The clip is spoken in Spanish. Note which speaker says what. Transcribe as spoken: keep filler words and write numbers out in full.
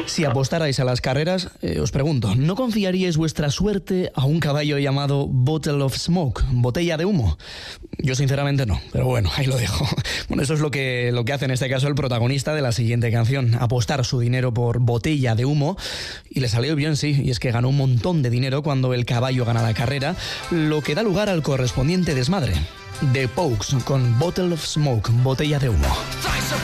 Speaker 1: Si apostarais a las carreras, eh, os pregunto, ¿no confiaríais vuestra suerte a un caballo llamado Bottle of Smoke, botella de humo? Yo sinceramente no, pero bueno, ahí lo dejo. Bueno, eso es lo que, lo que hace en este caso el protagonista de la siguiente canción, apostar su dinero por botella de humo, y le salió bien, sí, y es que ganó un montón de dinero cuando el caballo gana la carrera, lo que da lugar al correspondiente desmadre. The Pogues con Bottle of Smoke, botella de humo.